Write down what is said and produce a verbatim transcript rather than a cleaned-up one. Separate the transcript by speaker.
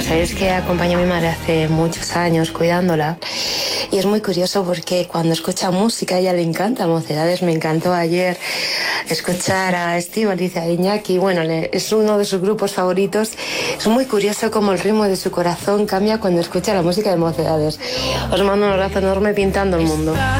Speaker 1: sabéis que acompaño a mi madre hace muchos años cuidándola. Y es muy curioso porque cuando escucha música a ella le encanta Mocedades. Me encantó ayer escuchar a Estíbaliz, a Iñaki. Bueno, le, es uno de sus grupos favoritos. Es muy curioso cómo el ritmo de su corazón cambia cuando escucha la música de Mocedades. Os mando un abrazo enorme pintando el mundo.